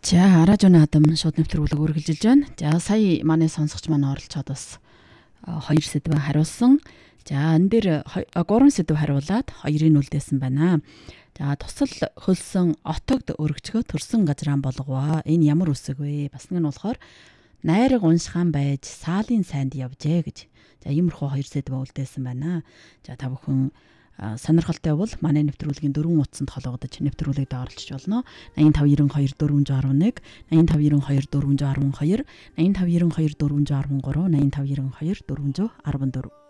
За радио наадам шууд нэвтрүүлэг үргэлжилж байна. За сая манай сонсогч маань оролцоод бас 2 сэдвэн хариулсан. За энэ дээр 3 сэдв хариулаад 2-ыг үлдээсэн байна. За тусал хөлсөн отогд өргөчгөө төрсөн газраа болгоо. Энэ ямар үсэг вэ? Бас нэг нь болохоор найраг уншхан байж саалын сайнд явжээ гэж. За иймэрхүү 2 сэдв үлдээсэн байна. За та бүхэн сонирхолтой бол манай нэвтрүүлгийн 4 утсанд холбогдож нэвтрүүлэгт оролцож болно. 8592 411, 8592 412, 8592 413, 8592 414.